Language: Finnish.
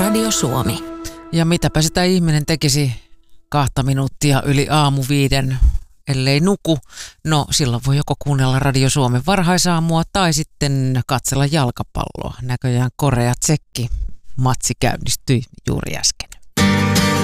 Radio Suomi. Ja mitäpä sitä ihminen tekisi 2 minuuttia yli aamu 5, ellei nuku. No silloin voi joko kuunnella Radio Suomen varhaisaamua tai sitten katsella jalkapalloa. Näköjään Korea-Tsekki matsi käynnistyi juuri äsken.